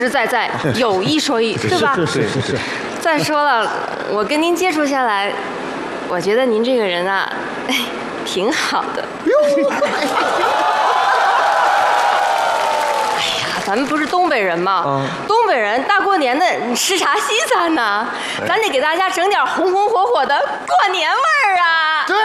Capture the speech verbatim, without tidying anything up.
实在在，有一说一，对吧？ 是是是是。 再说了，我跟您接触下来，我觉得您这个人啊，哎，挺好的。哎呀，咱们不是东北人吗？ 嗯、 东北人大过年的吃啥西餐呢？咱得给大家整点红红火火的过年味儿啊！